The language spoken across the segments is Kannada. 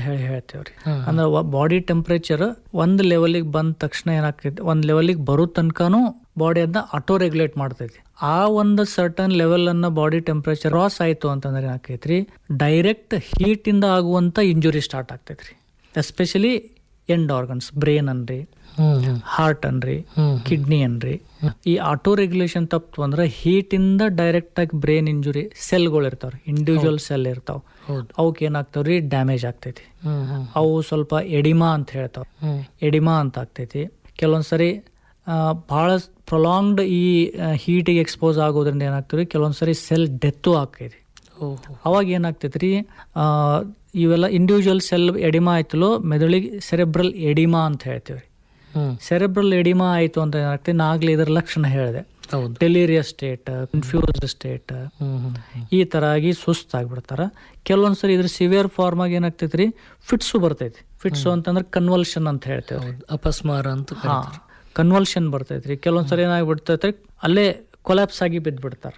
ಹೇಳಿ ಹೇಳ್ತೇವ್ರಿ. ಅಂದ್ರೆ ಬಾಡಿ ಟೆಂಪರೇಚರ್ ಒಂದ್ ಲೆವೆಲ್ಗೆ ಬಂದ ತಕ್ಷಣ ಏನಾಗ್ತೈತಿ, ಒಂದ್ ಲೆವೆಲ್ಗೆ ಬರೋ ತನಕನೂ ಬಾಡಿ ಅದನ್ನ ಆಟೋ ರೆಗ್ಯುಲೇಟ್ ಮಾಡ್ತೈತಿ. ಆ ಒಂದು ಸರ್ಟನ್ ಲೆವೆಲ್ ಅನ್ನ ಬಾಡಿ ಟೆಂಪರೇಚರ್ ಕ್ರಾಸ್ ಆಯ್ತು ಅಂತಂದ್ರೆ ಏನಾಕೈತ್ರಿ, ಡೈರೆಕ್ಟ್ ಹೀಟ್ ಇಂದ ಆಗುವಂತ ಇಂಜುರಿ ಸ್ಟಾರ್ಟ್ ಆಗ್ತೈತ್ರಿ. ಎಸ್ಪೆಷಲಿ ಎಂಡ್ ಆರ್ಗನ್ಸ್, ಬ್ರೇನ್ ಅನ್ರಿ, ಹಾರ್ಟ್ ಅನ್ರಿ, ಕಿಡ್ನಿ ಅನ್ರಿ. ಈ ಆಟೋ ರೆಗ್ಯುಲೇಷನ್ ತಪ್ಪು ಅಂದ್ರೆ ಹೀಟ್ ಇಂದ ಡೈರೆಕ್ಟ್ ಆಗಿ ಬ್ರೇನ್ ಇಂಜುರಿ, ಸೆಲ್ಗಳು ಇರ್ತಾವ್ರಿ, ಇಂಡಿವಿಜುವಲ್ ಸೆಲ್ ಇರ್ತಾವ, ಅವಕ್ಕೆ ಏನಾಗ್ತಾವ್ರಿ, ಡ್ಯಾಮೇಜ್ ಆಗ್ತೈತಿ. ಅವು ಸ್ವಲ್ಪ ಎಡಿಮಾ ಅಂತ ಹೇಳ್ತಾವ, ಎಡಿಮಾ ಅಂತ ಆಗ್ತೈತಿ. ಕೆಲವೊಂದ್ಸರಿ ಬಹಳ ಪ್ರೊಲಾಂಗ್ಡ್ ಈ ಹೀಟಿಗೆ ಎಕ್ಸ್ಪೋಸ್ ಆಗೋದ್ರಿಂದ ಏನಾಗ್ತದೆ, ಕೆಲವೊಂದ್ಸರಿ ಸೆಲ್ ಡೆತ್ತು ಆಗ್ತೈತಿ. ಅವಾಗ ಏನಾಗ್ತೈತ್ರಿ, ಇವೆಲ್ಲ ಇಂಡಿವಿಜುವಲ್ ಸೆಲ್ ಎಡಿಮಾ ಆಯ್ತಲೋ ಮೆದುಳಿಗೆ ಸೆರೆಬ್ರಲ್ ಎಡಿಮಾ ಅಂತ ಹೇಳ್ತೀವಿ. ಸೆರೆಬ್ರಲ್ ಎಡಿಮಾ ಆಯ್ತು ಅಂತ ಏನಾಗ್ತದೆ, ನಾಗ್ಲೇ ಇದರ ಲಕ್ಷಣ ಹೇಳಿದೆ, ಡೆಲೀರಿಯಸ್ ಸ್ಟೇಟ್, ಕನ್ಫ್ಯೂಸ್ಡ್ ಸ್ಟೇಟ್, ಈ ತರ ಆಗಿ ಸುಸ್ತಾಗ್ಬಿಡ್ತಾರ. ಕೆಲವೊಂದ್ಸರಿ ಇದ್ರ ಸಿವಿಯರ್ ಫಾರ್ಮ್ ಆಗಿ ಏನಾಗ್ತೈತ್ರಿ, ಫಿಟ್ಸು ಬರ್ತೈತಿ. ಫಿಟ್ಸು ಅಂತಂದ್ರೆ ಕನ್ವಲ್ಷನ್ ಅಂತ ಹೇಳ್ತೇವೆ, ಅಪಸ್ಮಾರ ಅಂತ. ಕನ್ವಲ್ಷನ್ ಬರ್ತೈತ್ರಿ. ಕೆಲವೊಂದ್ಸರಿ ಏನಾಗ್ಬಿಡ್ತೈತ್ರಿ, ಅಲ್ಲೇ ಕೊಲ್ಯಾಪ್ಸ್ ಆಗಿ ಬಿದ್ದ್ಬಿಡ್ತಾರ.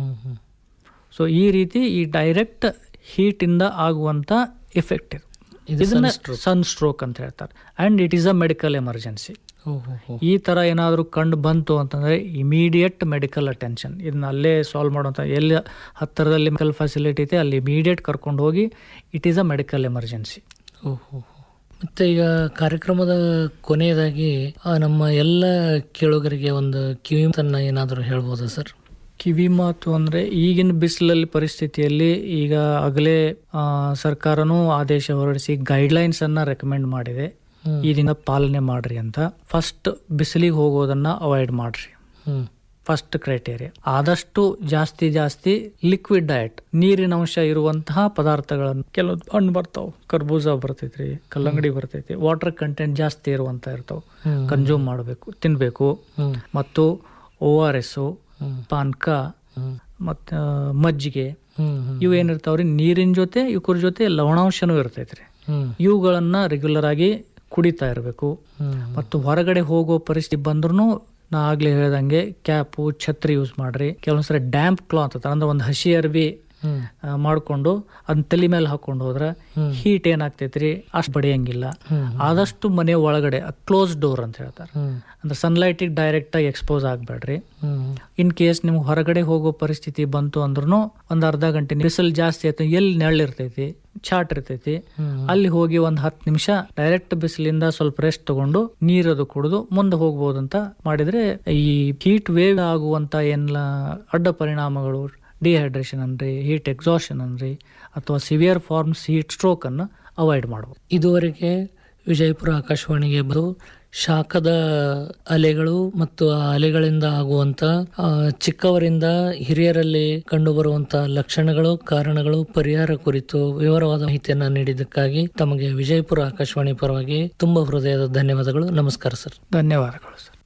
ಸೊ ಈ ರೀತಿ ಈ ಡೈರೆಕ್ಟ್ ಹೀಟ್ ಇಂದ ಆಗುವಂತ ಎಫೆಕ್ಟ್ ಇದನ್ನ ಸನ್ ಸ್ಟ್ರೋಕ್ ಅಂತ ಹೇಳ್ತಾರೆ. And it is a medical emergency. ಈ ತರ ಏನಾದ್ರು ಕಂಡು ಬಂತು ಅಂತಂದ್ರೆ ಇಮಿಡಿಯೇಟ್ ಮೆಡಿಕಲ್ ಅಟೆನ್ಷನ್. ಇದನ್ನ ಅಲ್ಲೇ ಸಾಲ್ವ್ ಮಾಡುವಂತ, ಎಲ್ಲಿ ಹತ್ತಿರದಲ್ಲಿ ಮೆಡಿಕಲ್ ಫೆಸಿಲಿಟಿ ಇದೆ ಅಲ್ಲಿ ಇಮಿಡಿಯೇಟ್ ಕರ್ಕೊಂಡು ಹೋಗಿ, it is a medical emergency. ಮತ್ತೆ ಈಗ ಕಾರ್ಯಕ್ರಮದ ಕೊನೆಯದಾಗಿ ನಮ್ಮ ಎಲ್ಲ ಕೇಳುಗರಿಗೆ ಒಂದು ಕಿವಿತನ್ನ ಏನಾದರೂ ಹೇಳ್ಬೋದಾ ಸರ್? ಕಿವಿ ಮಾತು ಅಂದ್ರೆ, ಈಗಿನ ಬಿಸಿಲಲ್ಲಿ ಪರಿಸ್ಥಿತಿಯಲ್ಲಿ ಈಗ ಆಗಲೇ ಸರ್ಕಾರನೂ ಆದೇಶ ಹೊರಡಿಸಿ ಗೈಡ್ಲೈನ್ಸ್ ಅನ್ನ ರೆಕಮೆಂಡ್ ಮಾಡಿದೆ, ಇದನ್ನ ಪಾಲನೆ ಮಾಡ್ರಿ ಅಂತ. ಫಸ್ಟ್ ಬಿಸಿಲಿಗೆ ಹೋಗೋದನ್ನ ಅವಾಯ್ಡ್ ಮಾಡ್ರಿ, ಫಸ್ಟ್ ಕ್ರೈಟೇರಿಯಾ. ಆದಷ್ಟು ಜಾಸ್ತಿ ಲಿಕ್ವಿಡ್ ಡಯಟ್, ನೀರಿನ ಅಂಶ ಇರುವಂತಹ ಪದಾರ್ಥಗಳನ್ನು, ಕೆಲವು ಹಣ್ಣು ಬರ್ತಾವ, ಕರ್ಬೂಜ ಬರ್ತೈತ್ರಿ, ಕಲ್ಲಂಗಡಿ ಬರ್ತೈತಿ, ವಾಟರ್ ಕಂಟೆಂಟ್ ಜಾಸ್ತಿ ಇರುವಂತ ಇರ್ತಾವ, ಕನ್ಸ್ಯೂಮ್ ಮಾಡಬೇಕು, ತಿನ್ಬೇಕು. ಮತ್ತು ORS, ಪಾನ್ಕ, ಮತ್ತ ಮಜ್ಜಿಗೆ, ಇವು ಏನಿರ್ತಾವ್ರಿ ನೀರಿನ ಜೊತೆ ಇವ್ರ ಜೊತೆ ಲವಣಾಂಶನೂ ಇರ್ತೈತ್ರಿ. ಇವುಗಳನ್ನ ರೆಗ್ಯುಲರ್ ಆಗಿ ಕುಡಿತಾ ಇರಬೇಕು. ಮತ್ತು ಹೊರಗಡೆ ಹೋಗೋ ಪರಿಸ್ಥಿತಿ ಬಂದ್ರೂ ನಾ ಆಗ್ಲೇ ಹೇಳ್ದಂಗೆ ಕ್ಯಾಪು, ಛತ್ರಿ ಯೂಸ್ ಮಾಡ್ರಿ. ಕೆಲವೊಂದ್ಸರಿ ಡ್ಯಾಂಪ್ ಕ್ಲಾತ್ ಅಂದ್ರೆ ಒಂದು ಹಸಿ ಅರ್ಬಿ ಮಾಡ್ಕೊಂಡು ಅದನ್ನ ತಲೆ ಮೇಲೆ ಹಾಕೊಂಡು ಹೋದ್ರ ಹೀಟ್ ಏನಾಗ್ತೈತ್ರಿ, ಅಷ್ಟು ಬಡಿಯಂಗಿಲ್ಲ. ಆದಷ್ಟು ಮನೆ ಒಳಗಡೆ ಕ್ಲೋಸ್ ಡೋರ್ ಅಂತ ಹೇಳ್ತಾರೆ, ಅಂದ್ರೆ ಸನ್ಲೈಟ್ ಡೈರೆಕ್ಟ್ ಆಗಿ ಎಕ್ಸ್ಪೋಸ್ ಆಗ್ಬೇಡ್ರಿ. ಇನ್ ಕೇಸ್ ನಿಮ್ಗೆ ಹೊರಗಡೆ ಹೋಗೋ ಪರಿಸ್ಥಿತಿ ಬಂತು ಅಂದ್ರೂ ಒಂದ್ ಅರ್ಧ ಗಂಟೆ ಬಿಸಿಲು ಜಾಸ್ತಿ ಆಯ್ತು, ಎಲ್ಲಿ ನೆರಳಿರ್ತೈತಿ, ಚಾಟ್ ಇರ್ತೈತಿ, ಅಲ್ಲಿ ಹೋಗಿ ಒಂದ್ 10 ನಿಮಿಷ ಡೈರೆಕ್ಟ್ ಬಿಸಿಲಿಂದ ಸ್ವಲ್ಪ ರೆಸ್ಟ್ ತಗೊಂಡು ನೀರದು ಕುಡಿದು ಮುಂದೆ ಹೋಗ್ಬೋದಂತ ಮಾಡಿದ್ರೆ ಈ ಹೀಟ್ ವೇವ್ ಆಗುವಂತ ಎಲ್ಲ ಅಡ್ಡ ಪರಿಣಾಮಗಳು, ಡಿಹೈಡ್ರೇಷನ್ ಅನ್ರಿ, ಹೀಟ್ ಎಕ್ಸಾಷನ್ ಅನ್ರಿ, ಅಥವಾ ಸಿವಿಯರ್ ಫಾರ್ಮ್ಸ್ ಹೀಟ್ ಸ್ಟ್ರೋಕ್ ಅನ್ನು ಅವಾಯ್ಡ್ ಮಾಡಬಹುದು. ಇದುವರೆಗೆ ವಿಜಯಪುರ ಆಕಾಶವಾಣಿಗೆ ಬಂದು ಶಾಖದ ಅಲೆಗಳು ಮತ್ತು ಆ ಅಲೆಗಳಿಂದ ಆಗುವಂತ ಚಿಕ್ಕವರಿಂದ ಹಿರಿಯರಲ್ಲಿ ಕಂಡುಬರುವಂತ ಲಕ್ಷಣಗಳು, ಕಾರಣಗಳು, ಪರಿಹಾರ ಕುರಿತು ವಿವರವಾದ ಮಾಹಿತಿಯನ್ನ ನೀಡಿದ್ದಕ್ಕಾಗಿ ತಮಗೆ ವಿಜಯಪುರ ಆಕಾಶವಾಣಿ ಪರವಾಗಿ ತುಂಬಾ ಹೃದಯದ ಧನ್ಯವಾದಗಳು. ನಮಸ್ಕಾರ ಸರ್. ಧನ್ಯವಾದಗಳು ಸರ್.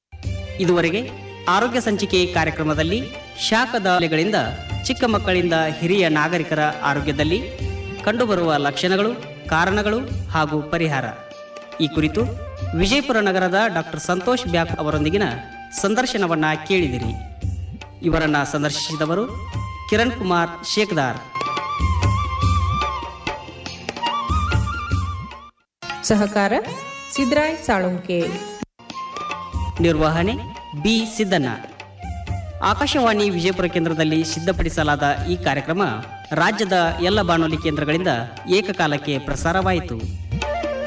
ಇದುವರೆಗೆ ಆರೋಗ್ಯ ಸಂಚಿಕೆ ಕಾರ್ಯಕ್ರಮದಲ್ಲಿ ಶಾಖದ ಅಲೆಗಳಿಂದ ಚಿಕ್ಕ ಮಕ್ಕಳಿಂದ ಹಿರಿಯ ನಾಗರಿಕರ ಆರೋಗ್ಯದಲ್ಲಿ ಕಂಡುಬರುವ ಲಕ್ಷಣಗಳು, ಕಾರಣಗಳು ಹಾಗೂ ಪರಿಹಾರ, ಈ ಕುರಿತು ವಿಜಯಪುರ ನಗರದ ಡಾಕ್ಟರ್ ಸಂತೋಷ್ ಬ್ಯಾಕ್ ಅವರೊಂದಿಗಿನ ಸಂದರ್ಶನವನ್ನ ಕೇಳಿದಿರಿ. ಇವರನ್ನ ಸಂದರ್ಶಿಸಿದವರು ಕಿರಣ್ ಕುಮಾರ್ ಶೇಖದಾರ್. ಸಹಕಾರ ಸಿದ್ರಾಯ್ ಸಾಳುಂಕೆ. ನಿರ್ವಹಣೆ ಬಿ ಸಿದ್ದಣ್ಣ. ಆಕಾಶವಾಣಿ ವಿಜಯಪುರ ಕೇಂದ್ರದಲ್ಲಿ ಸಿದ್ಧಪಡಿಸಲಾದ ಈ ಕಾರ್ಯಕ್ರಮ ರಾಜ್ಯದ ಎಲ್ಲ ಬಾನುಲಿ ಕೇಂದ್ರಗಳಿಂದ ಏಕಕಾಲಕ್ಕೆ ಪ್ರಸಾರವಾಯಿತು.